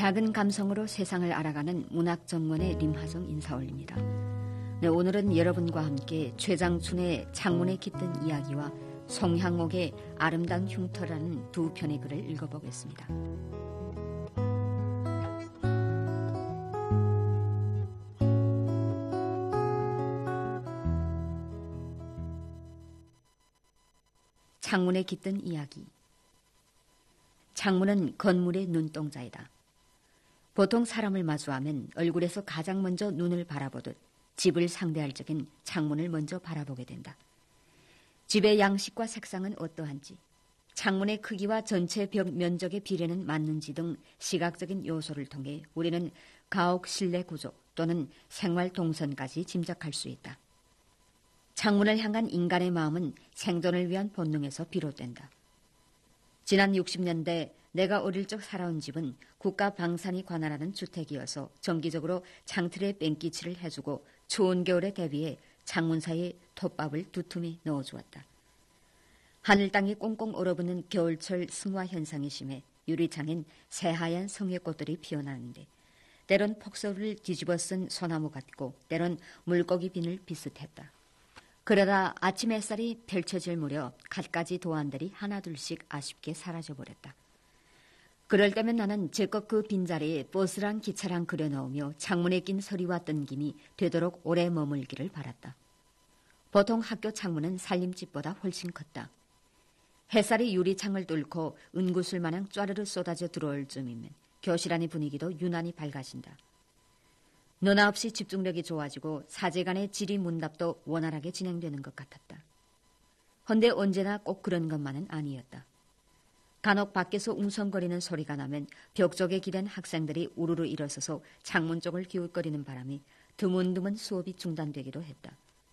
작은 감성으로 세상을 알아가는 문학 전문의 림하성 인사 올립니다. 네, 오늘은 여러분과 함께 최장춘의 창문에 깃든 이야기와 송향옥의 아름다운 흉터라는 두 편의 글을 읽어보겠습니다. 창문에 깃든 이야기. 창문은 건물의 눈동자이다. 보통 사람을 마주하면 얼굴에서 가장 먼저 눈을 바라보듯 집을 상대할 적엔 창문을 먼저 바라보게 된다. 집의 양식과 색상은 어떠한지, 창문의 크기와 전체 벽 면적의 비례는 맞는지 등 시각적인 요소를 통해 우리는 가옥 실내 구조 또는 생활 동선까지 짐작할 수 있다. 창문을 향한 인간의 마음은 생존을 위한 본능에서 비롯된다. 지난 60년대 내가 어릴 적 살아온 집은 국가 방산이 관할하는 주택이어서 정기적으로 창틀에 뺑기칠을 해주고 추운 겨울에 대비해 창문 사이에 톱밥을 두툼히 넣어주었다. 하늘 땅이 꽁꽁 얼어붙는 겨울철 승화 현상이 심해 유리창엔 새하얀 성회꽃들이 피어나는데 때론 폭설을 뒤집어 쓴 소나무 같고 때론 물고기 비늘 비슷했다. 그러다 아침 햇살이 펼쳐질 무렵 갖가지 도안들이 하나둘씩 아쉽게 사라져버렸다. 그럴 때면 나는 제껏 그 빈자리에 버스랑 기차랑 그려넣으며 창문에 낀 서리와 뜬김이 되도록 오래 머물기를 바랐다. 보통 학교 창문은 살림집보다 훨씬 컸다. 햇살이 유리창을 뚫고 은구슬 마냥 쫘르르 쏟아져 들어올 쯤이면 교실 안의 분위기도 유난히 밝아진다. 너나 없이 집중력이 좋아지고 사제간의 질의 문답도 원활하게 진행되는 것 같았다. 헌데 언제나 꼭 그런 것만은 아니었다. 간혹 밖에서 웅성거리는 소리가 나면 벽 쪽에 기댄 학생들이 우르르 일어서서 창문 쪽을 기웃거리는 바람에 드문드문 수업이 중단되기도 했다.